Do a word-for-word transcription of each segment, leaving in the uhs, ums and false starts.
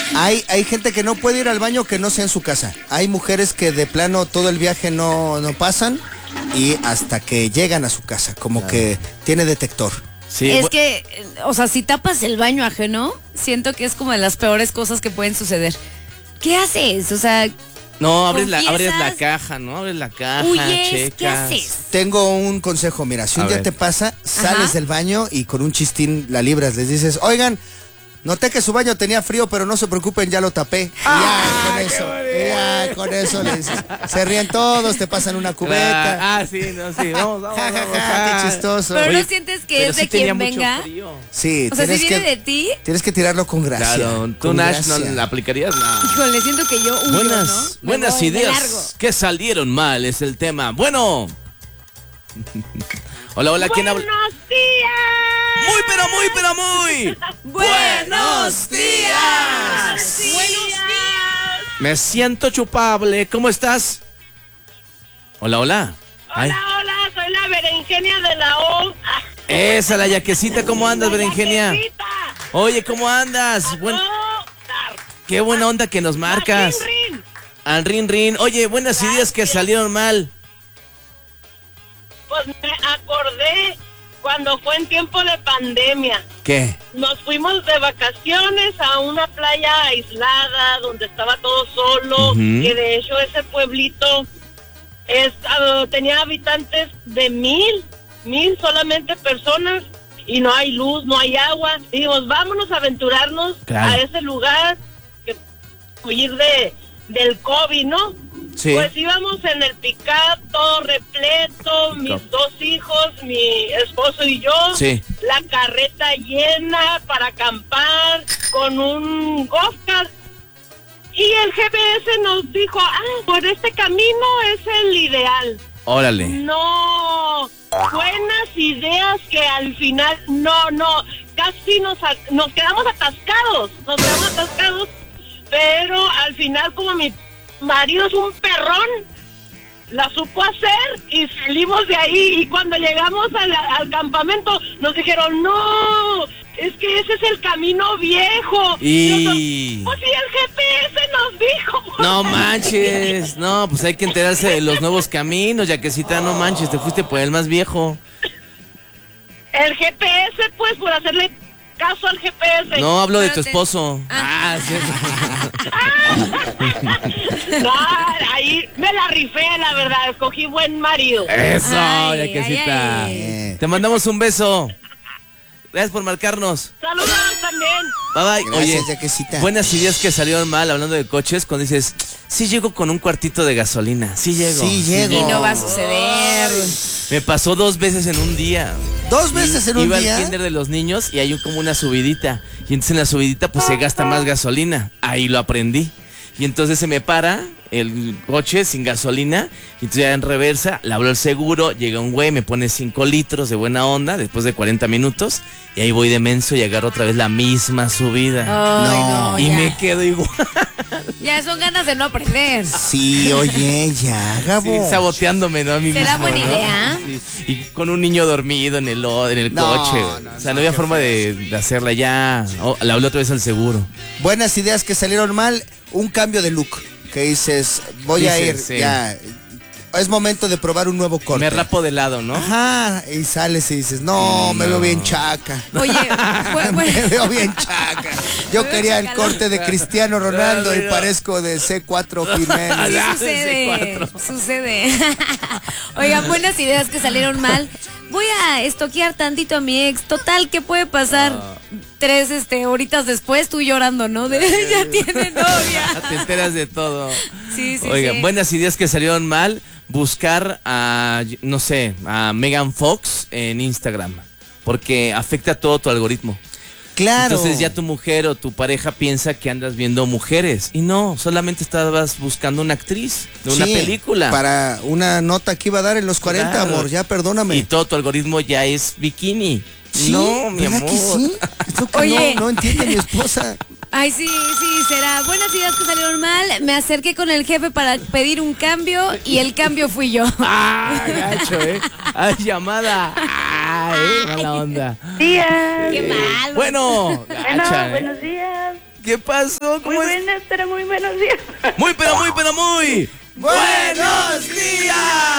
Hay, hay gente que no puede ir al baño que no sea en su casa. Hay mujeres que de plano todo el viaje no, no pasan y hasta que llegan a su casa, como claro. que tiene detector. Sí, es que, o sea, si tapas el baño ajeno, siento que es como de las peores cosas que pueden suceder. ¿Qué haces? O sea, no, abres la, abres la caja, ¿no? Abres la caja, huyes, checas. ¿qué haces? Tengo un consejo, mira, si un a día ver. te pasa, sales Ajá. del baño y con un chistín la libras, les dices, oigan, noté que su baño tenía frío, pero no se preocupen, ya lo tapé. Ah, ya, con eso, ya, con eso les se ríen todos, te pasan una cubeta. Ah, ah sí, no, sí, vamos, vamos, ja, ja, vamos, ja, qué chistoso. Pero Oye, no sientes que es de sí quien venga. Sí, o sea, si viene que, de ti. Tienes que tirarlo con gracia. Claro, tú Nash no la aplicarías. No. Híjole, siento que yo huyo, buenas, ¿no? buenas voy, ideas que salieron mal es el tema. Bueno. Hola, hola, ¿quién habla? ¡Buenos días! Muy, pero muy, pero muy. ¡Buenos días! Sí. ¡Buenos días! Me siento chupable. ¿Cómo estás? Hola, hola. Hola, Ay. hola, soy la Berenjenia de la O. Esa, la yaquecita. ¿Cómo andas, la Berenjenia? Yaquecita. Oye, ¿cómo andas? Buen... Qué buena onda que nos marcas. Al rin, rin. Al rin, rin. Oye, buenas Gracias. ideas que salieron mal. Pues me acordé cuando fue en tiempo de pandemia. ¿Qué? Nos fuimos de vacaciones a una playa aislada donde estaba todo solo, uh-huh. que de hecho ese pueblito es, uh, tenía habitantes de mil, mil solamente personas y no hay luz, no hay agua. Dijimos, vámonos a aventurarnos claro. a ese lugar, que huir de, del COVID, ¿no? Sí. Pues íbamos en el pick-up, todo repleto, mis Pick-up. dos hijos, mi esposo y yo, sí. la carreta llena para acampar, con un golf cart. Y el G P S nos dijo, ah, por este camino es el ideal. Órale. No, buenas ideas que al final, no, no, casi nos, nos quedamos atascados, nos quedamos atascados, pero al final como mi marido es un perrón, la supo hacer y salimos de ahí. Y cuando llegamos al, al campamento nos dijeron, no, es que ese es el camino viejo. Y... Pues sí, el G P S nos dijo. No manches, no, pues hay que enterarse de los nuevos caminos, Yaquecita, no manches, te fuiste por el más viejo. El G P S, pues, por hacerle caso al G P S. No, hablo de tu esposo. Ah, ah sí. No, ahí me la rifé, la verdad. Escogí buen marido. Eso, ay, Yaquecita. ay, ay. Te mandamos un beso. Gracias por marcarnos. Saludos también. Bye bye. Gracias, Oye, Yaquecita. buenas ideas que salieron mal hablando de coches cuando dices, sí llego con un cuartito de gasolina. Sí llego. Sí llego. Y no va a suceder. Me pasó dos veces en un día. ¿Dos veces en un Iba día? al kinder de los niños y hay un- como una subidita. Y entonces en la subidita pues se gasta más gasolina. Ahí lo aprendí. Y entonces se me para el coche sin gasolina. Y entonces ya en reversa, le hablo al seguro. Llega un güey, me pone cinco litros de buena onda después de cuarenta minutos. Y ahí voy de menso y agarro otra vez la misma subida. Ay, No. no, y ya. me quedo igual. Ya son ganas de no aprender. Sí, oye, ya, Gabo. Sí, saboteándome, ¿no? A mí ¿Será mismo, buena ¿no? idea? Sí. Y con un niño dormido en el, en el No, coche. no, o sea, no, no, había qué forma de, de hacerla ya. Oh, le hablé otra vez al seguro. Buenas ideas que salieron mal, un cambio de look. Que dices, voy a ir, Dices, sí. ya. Es momento de probar un nuevo corte. Me rapo de lado, ¿no? Ajá, y sales y dices, no, me No. veo bien chaca. Oye, fue, Me fue- veo bien chaca. Yo Me veo quería el chacalón. corte de Cristiano Ronaldo y parezco de C cuatro Jiménez. Sí Ah, sucede, C cuatro. sucede. Oigan, buenas ideas que salieron mal. Voy a estoquear tantito a mi ex. Total, ¿qué puede pasar? Ah. Tres este, horitas después, tú llorando, ¿no? De, ya tiene novia. Te enteras de todo. Sí, sí, Oigan, sí. buenas ideas que salieron mal. Buscar a, no sé, a Megan Fox en Instagram. Porque afecta todo tu algoritmo. Claro. Entonces ya tu mujer o tu pareja piensa que andas viendo mujeres. Y no, solamente estabas buscando una actriz de una Sí, película. Para una nota que iba a dar en los cuarenta, Claro. amor, ya perdóname. Y todo tu algoritmo ya es bikini. ¿Sí? No, mi ¿Verdad amor. que sí? Es lo que Oye. no, no entiende mi esposa. Ay, sí, sí, será. Buenas ideas que salieron mal. Me acerqué con el jefe para pedir un cambio y el cambio fui yo. Ah, gacho, ¿eh? Ay, llamada. Ay, mala onda. Días. Qué mal. Bueno, Bueno, gacha, ¿eh? buenos días. ¿Qué pasó? Muy ¿Cómo es? buenas, pero muy buenos días. Muy, pero muy, pero muy. ¡Buenos días!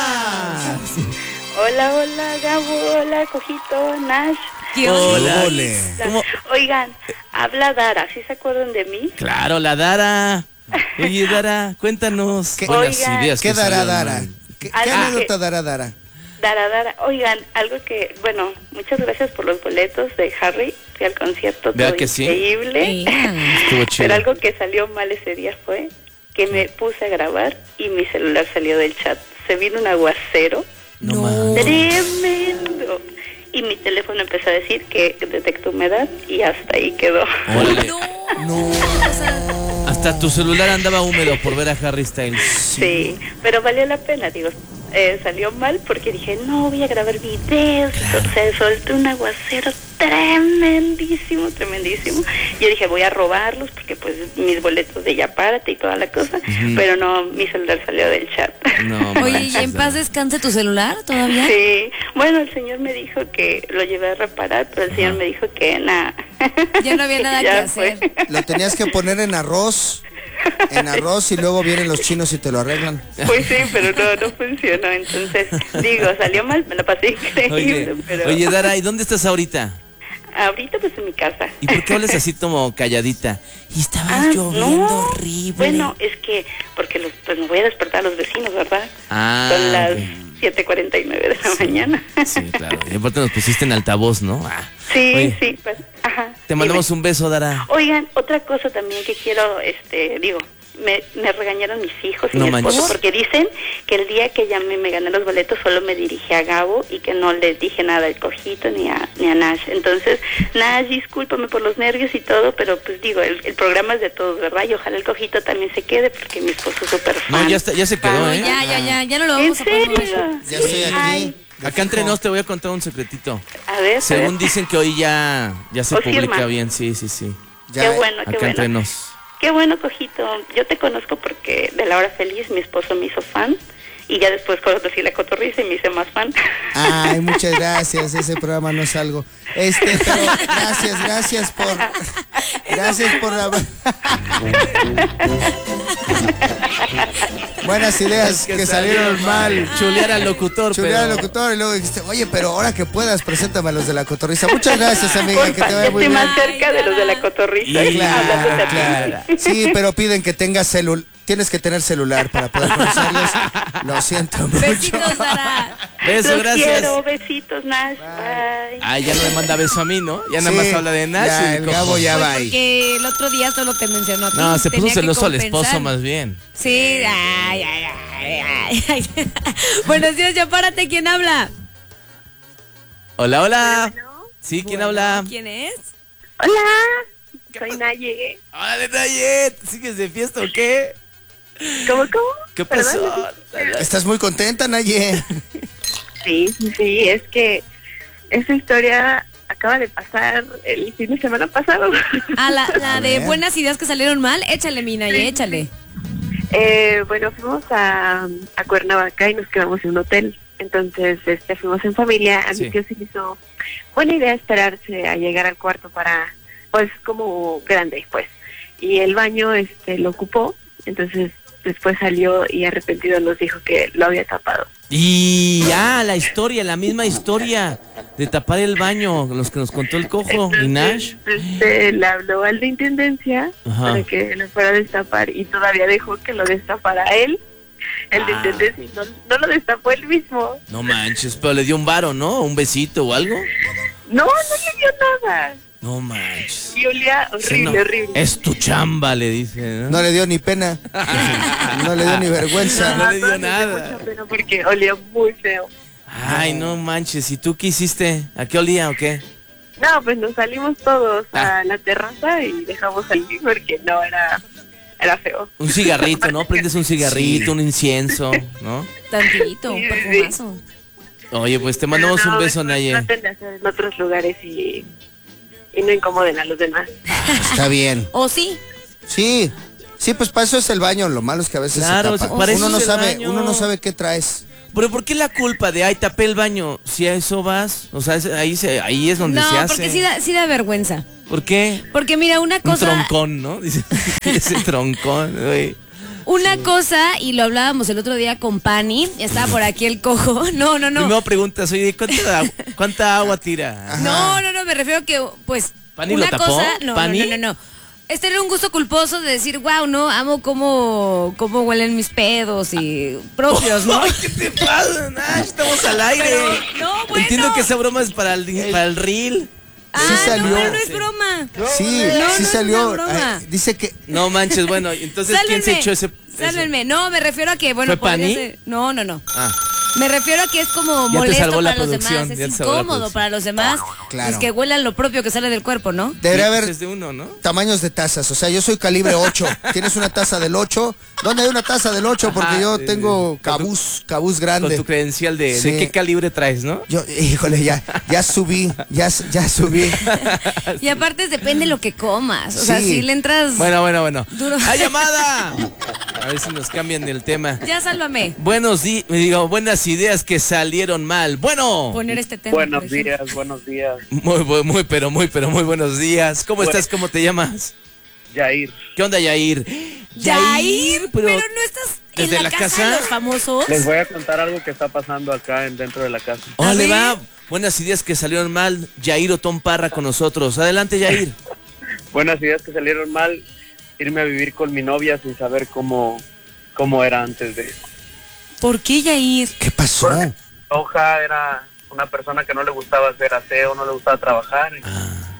Hola, hola, Gabo, hola, Cojito, Nash. ¿Qué onda? Hola. Ole. ¿Cómo? Oigan, habla Dara, ¿sí se acuerdan de mí? Claro, la Dara. Oye, Dara, cuéntanos. ¿Qué- Buenas Oigan. ideas. ¿Qué que dará salieron Dara? mal. ¿Qué, qué Ah, anécdota que- dará Dara? Dara, Dara. Oigan, algo que, bueno, muchas gracias por los boletos de Harry. Fui al concierto, ¿Verdad todo que sí? increíble. Estuvo chido. Pero algo que salió mal ese día fue que me puse a grabar y mi celular salió del chat. Se vino un aguacero No, No. mames. tremendo. Y mi teléfono empezó a decir que detectó humedad y hasta ahí quedó. Órale. No. No. O sea, Hasta tu celular andaba húmedo por ver a Harry Styles. Sí, pero valió la pena, digo. Eh, salió mal porque dije, no, voy a grabar videos. Se soltó un aguacero tremendísimo, tremendísimo. Yo dije, voy a robarlos porque pues mis boletos de ya párate y toda la cosa. Ujú. Pero no, mi celular salió del chat. No, oye, ¿y manches, en paz Dara. descanse tu celular todavía? Sí, bueno, el señor me dijo que lo llevé a reparar, pero el señor me dijo que nada. Ya no había nada que hacer. Lo tenías que poner en arroz. En arroz y luego vienen los chinos y te lo arreglan. Pues sí, pero no, no funcionó. Entonces, digo, salió mal, me la pasé increíble. Oye, pero oye, Dara, ¿y dónde estás ahorita? ahorita pues en mi casa. ¿Y por qué hablas así como calladita? Y estaba Ah, lloviendo no. horrible. Bueno, es que, porque los, pues me voy a despertar a los vecinos, ¿verdad? Ah, Son las ok. siete cuarenta y nueve de la mañana. Sí, claro. Y aparte nos pusiste en altavoz, ¿no? Ah. Sí, Oye, sí, pues, ajá. Te mandamos Dime. un beso, Dara. Oigan, otra cosa también que quiero, este, digo, me, me regañaron mis hijos y No mi esposo manches. porque dicen que el día que llamé me gané los boletos solo me dirigí a Gabo y que no les dije nada al Cojito ni a, ni a Nash. Entonces, Nash, discúlpame por los nervios y todo, pero pues digo, el, el programa es de todos, ¿verdad? Y ojalá el Cojito también se quede porque mi esposo es súper fan. No, ya, está, ya se quedó, No, ¿eh? ya, ya, ya, ya no lo ¿En vamos a poder mover. serio? Ya estoy aquí. Ay, Acá entre nos te voy a contar un secretito. a ver, a Según ver. dicen que hoy ya, ya se O publica firma. bien, sí, sí, sí. Ya, Qué bueno, qué Acá bueno. entre nos. Qué bueno, Cojito. Yo te conozco porque de La Hora Feliz mi esposo me hizo fan y ya después conocí La Cotorrisa y me hice más fan. Ay, muchas gracias. Ese programa no es algo. Este, pero gracias, gracias por. Gracias por la. Buenas ideas que, salieron mal. Chulear al locutor, Chulear al pero... locutor y luego dijiste, oye, pero ahora que puedas, preséntame a los de la cotorriza. Muchas gracias, amiga, que te Porfa, vaya yo muy estoy bien. más cerca de los de La Cotorrisa. Y- hablando de Claro, ti. claro. Sí, pero piden que tengas celular. Tienes que tener celular para poder conocerlos. Lo siento mucho. Besitos, Dara. Beso, Los gracias. quiero, besitos, Nash. Bye. Ay, ya no me manda beso a mí, ¿no? Ya nada Sí, más habla de Nash ya, y de el Cojo. Gabo ya Pues va ahí. porque el otro día solo te mencionó a ti. No, se puso tenía que celoso al compensar. esposo más bien. Sí, ay, ay, ay, ay, ay. Buenos días, ya párate, ¿quién habla? Hola, hola. Sí, ¿quién habla? ¿Quién es? Hola, soy Naye. Hola, Nayet. ¿Sigues de fiesta o qué? ¿Cómo, cómo? ¿Qué Perdón. pasó? Estás muy contenta, Naye. Sí, sí, es que esa historia acaba de pasar el fin de semana pasado. Ah, la, la A de ver. buenas ideas que salieron mal. Échale, Mina, y échale. Eh, bueno, fuimos a, a Cuernavaca y nos quedamos en un hotel. Entonces, este, fuimos en familia. A Sí. mi tío se le hizo buena idea esperarse a llegar al cuarto para, pues, como grande, pues. Y el baño, este, lo ocupó. Entonces, después salió y arrepentido nos dijo que lo había tapado. Y ah, la historia, la misma historia de tapar el baño, los que nos contó el Cojo y Nash. Este, le habló al de intendencia Ajá. para que lo fuera a destapar y todavía dejó que lo destapara él. El de Ah. intendencia y no, no lo destapó él mismo. No manches, pero le dio un varo, ¿no? Un besito o algo. No, no le dio nada. No manches. Y olía Sí, horrible, no. horrible. Es tu chamba, le dice, ¿no? No le dio ni pena. No le dio ni vergüenza. No le dio me dio nada. mucha pena porque olía muy feo. Ay, no manches. ¿Y tú qué hiciste? ¿A qué olía o qué? No, pues nos salimos todos Ah. a la terraza y dejamos salir porque no, era, era feo. Un cigarrito, ¿no? Prendes un cigarrito, Sí. un incienso, ¿no? Tantito, un Sí, sí, perfumazo. Oye, pues te mandamos No, un beso, pues, Naye. traten de hacer en otros lugares y, y no incomoden a los demás. Está bien. ¿O sí? Sí. Sí, pues para eso es el baño. Lo malo es que a veces Claro, se tapa. para eso Uno no es el sabe, baño. uno no sabe qué traes. Pero ¿por qué la culpa de, ay, tapé el baño? Si a eso vas, o sea, es- ahí, se, ahí es donde No, se hace. porque sí da, sí da vergüenza. ¿Por qué? Porque mira, una Un cosa... troncón, ¿no? Dice, ese troncón, güey. Una cosa, y lo hablábamos el otro día con Pani, estaba por aquí el cojo. No, no, no. Primero preguntas, oye, ¿cuánta, agua- cuánta agua tira? No, no, no, me refiero que, pues, ¿Pani una lo tapó? cosa... No, ¿Pani? no, no, no, no. Es tener un gusto culposo de decir, wow, no, amo cómo, cómo huelen mis pedos y propios, ¿no? Ay, ¿qué te pasa, Nash? Estamos al aire. Pero, no, bueno. Entiendo que esa broma es para el, para el reel. Ah, Sí salió. no, no es broma. Sí, no, sí no es salió. una broma. Ay, dice que No manches, bueno, entonces, ¿quién se Sálvenme, echó ese...? sálvenme. No, me refiero a que, bueno, ¿Fue Pani? podría ser- No, no, no. Ah, Me refiero a que es como Ya te molesto salvó la para los producción, demás, ya es te salvó la incómodo producción. para los demás, Claro. es que huelan lo propio que sale del cuerpo, ¿no? debería sí, pues haber es de uno, ¿no? tamaños de tazas. O sea, yo soy calibre ocho. Tienes una taza del ocho. ¿Dónde hay una taza del ocho? Porque Ajá, yo sí, tengo sí. Con tu- cabuz, cabuz Con grande. tu credencial de, Sí. de qué calibre traes, ¿no? Yo, híjole, ya, ya subí, ya, ya subí. Y aparte depende de lo que comas, o sea, Sí. si le entras... Bueno, bueno, bueno. Duro. ¡Hay llamada! A ver si nos cambian el tema. Ya sálvame. Buenos días, digo, buenas ideas que salieron mal. Bueno. Poner este tema. Buenos por ejemplo. días, buenos días. Muy, muy, muy, pero muy, pero muy buenos días. ¿Cómo Bueno. estás? ¿Cómo te llamas? Yair, ¿Qué onda, Yair? Yair, pero, no estás en ¿desde la, la casa, casa? de los famosos. les voy a contar algo que está pasando acá en, dentro de la casa. Órale, ver. va. Buenas ideas que salieron mal. Yair Otón Parra con nosotros. Adelante, Yair. Buenas ideas que salieron mal, irme a vivir con mi novia sin saber cómo, cómo era antes de... ¿Por qué Yair? ¿Qué pasó? Hoja era una persona que no le gustaba hacer aseo, no le gustaba trabajar. y,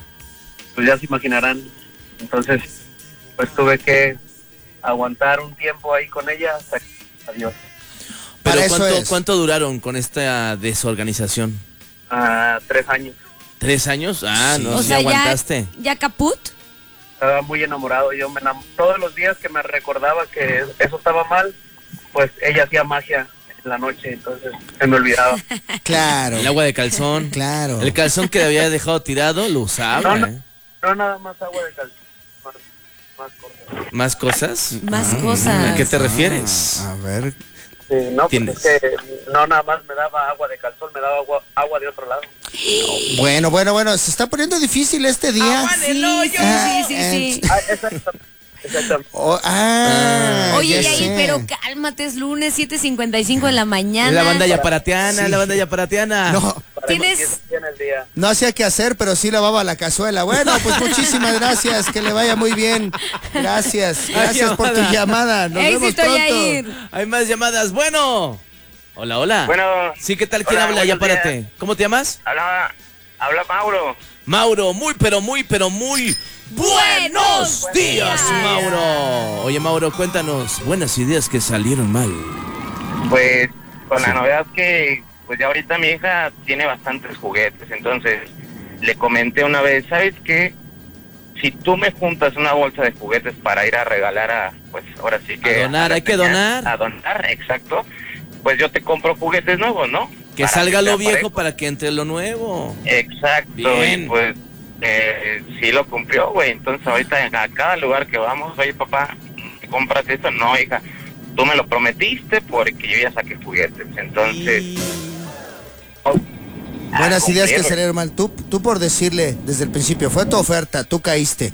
Pues ya se imaginarán. Entonces, pues tuve que aguantar un tiempo ahí con ella hasta que... Adiós. Pero Para eso ¿cuánto, es. ¿cuánto duraron con esta desorganización? Ah, tres años. ¿Tres años? Ah, Sí. no, O sí sea, ya, aguantaste. ya caput. Estaba muy enamorado. Yo me enam- todos los días que me recordaba que eso estaba mal, pues ella hacía magia en la noche, entonces se me olvidaba. Claro, El agua de calzón. claro. El calzón que había dejado tirado lo usaba. No, no, ¿eh? no nada más agua de calcio, más, más cosas. ¿Más cosas? Más ¿A cosas. qué te refieres? A ver, Sí, no, pues Tienes. es que no nada más me daba agua de calzón, me daba agua, agua de otro lado. bueno, bueno, bueno, se está poniendo difícil este día. Sí, sí, sí, sí, sí. Ah, exactamente. exactamente. Oh, ah, Oye, ya Yair, sé. pero cálmate, es lunes, siete cincuenta y cinco de la mañana. Es la banda yaparatiana, Sí. la banda yaparatiana. No, Para ¿Tienes- que empiece bien el día. no hacía qué hacer, pero sí lavaba la cazuela. Bueno, pues muchísimas gracias, que le vaya muy bien. Gracias, gracias por tu llamada. llamada. Nos vemos Éxito, pronto. Yair. Hay más llamadas. Bueno. Hola, hola. Bueno. Sí, ¿qué tal? ¿Quién Hola, habla? Ya buenos días. párate. ¿Cómo te llamas? Habla, habla Mauro. Mauro, muy, pero muy, pero muy buenos días, Mauro. Oye, Mauro, cuéntanos. Buenas ideas que salieron mal. Pues con Sí. la novedad que pues ya ahorita mi hija tiene bastantes juguetes, entonces le comenté una vez, ¿sabes qué? Si tú me juntas una bolsa de juguetes para ir a regalar a, pues ahora sí que... A donar, la hay que señal, donar. A donar, exacto. Pues yo te compro juguetes nuevos, ¿no? Que Para salga lo sea viejo parejo. para que entre lo nuevo. Exacto, Bien. y pues eh, sí lo cumplió, güey. Entonces ahorita a cada lugar que vamos, oye papá, cómprate esto. No, hija, tú me lo prometiste porque yo ya saqué juguetes. Entonces... oh, Buenas ah, ideas que cumplieron. salieron mal. Tú, tú por decirle desde el principio, fue tu oferta, tú caíste.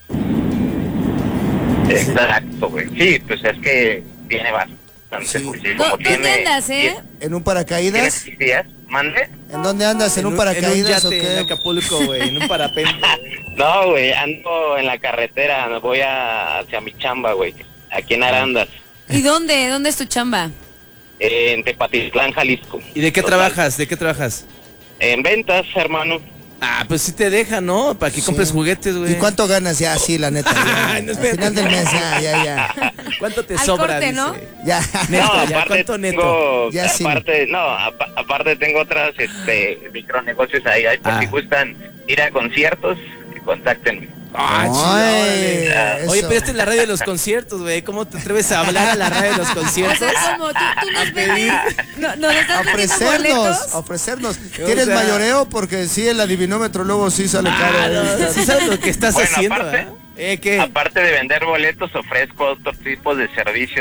Exacto, güey. Sí, pues es que tiene bastante. Sí. pues, sí, ¿Dó- como ¿Dónde tiene- andas, eh? ¿En un ¿Tiene paracaídas? seis días? ¿Mande? ¿En dónde andas? ¿En, un paracaídas en o un yate qué? en Acapulco, güey, en un parapente. No, güey, ando en la carretera, me voy a, hacia mi chamba, güey. Aquí en Arandas, ¿Y dónde? ¿Dónde es tu chamba? en Tepatitlán, Jalisco. ¿Y de qué Total. trabajas? ¿De qué trabajas? En ventas, hermano. Ah, pues sí te deja, ¿no? Para que Sí. compres juguetes, güey. ¿Y cuánto ganas ya? Sí, la neta. ya. Ay, no, Al espérate. final del mes, ya, ya, ya. ¿Cuánto te Al sobra? corte, dice? ¿no? Ya. Neto, no, ya, aparte ¿cuánto neto? tengo, Ya sí. aparte, no, apa- aparte tengo otras, este, micronegocios ahí, ahí por Ah. si gustan ir a conciertos, contáctenme. Ah, chido, Ay, órale. Oye, eso. pero esta es la radio de los conciertos, güey. ¿Cómo te atreves a hablar a la radio de los O conciertos? sea, como tú, tú nos vendes, no, nos estás vendiendo Ofrecernos, boletos. ofrecernos. O ¿Tienes sea- mayoreo? Porque sí, el adivinómetro luego sí sale Ah, caro. no, ¿eh? ¿sí sabes lo que estás Bueno, haciendo, aparte- ¿verdad? ¿Eh, qué? Aparte de vender boletos, ofrezco otros tipos de servicios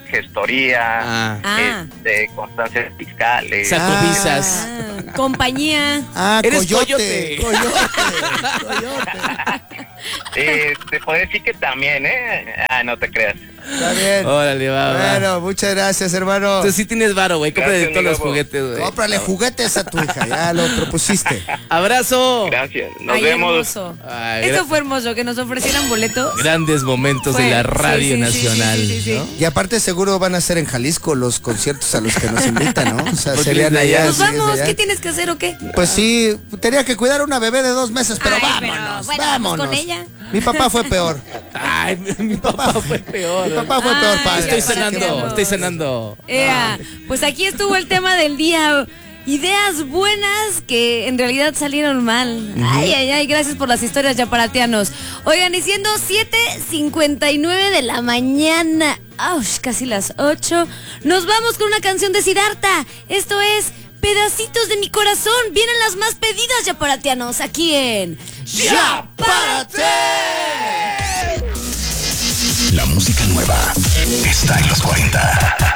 gestoría, Ah. Ah. este, constancias fiscales. Sacovisas. Ah, compañía. Ah, Eres coyote. coyote. Coyote. Coyote. Eh, te puedo decir que también, ¿eh? Ah, no te creas. Está bien. Órale, va, va. Bueno, muchas gracias, hermano. Entonces sí tienes varo, güey. Cómprale Gracias, todos mi los Gabo. juguetes, güey. Cómprale juguetes a tu hija, ya lo propusiste. Abrazo. Gracias. Nos Ay, vemos. hermoso. Ay, Eso gra- fue hermoso, que nos ofrecieran boletos. Grandes momentos Fue- de la sí, radio sí, sí, nacional. sí, sí, sí, sí. ¿no? Y aparte seguro van a ser en Jalisco los conciertos a los que nos invitan, ¿no? O sea, Porque serían es de allá. allá. Nos sí, es de vamos, allá. ¿qué tienes que hacer o qué? Pues sí, tenía que cuidar a una bebé de dos meses, pero Ay, pero, vámonos, bueno, vámonos. con ella. Mi papá fue peor. Ay, mi, mi papá fue peor. Mi papá fue Ay, peor padre. Estoy ya para cenando, queremos. estoy cenando. Ea, pues aquí estuvo el tema del día. Ideas buenas que en realidad salieron mal. Ay, ay, ay, gracias por las historias, yaparatianos. Oigan, y siendo siete cincuenta y nueve de la mañana, ¡aush! Casi las ocho, nos vamos con una canción de Siddhartha. Esto es Pedacitos de mi corazón. Vienen las más pedidas, yaparatianos, aquí en ¡Ya, párate! La música nueva está en los cuarenta.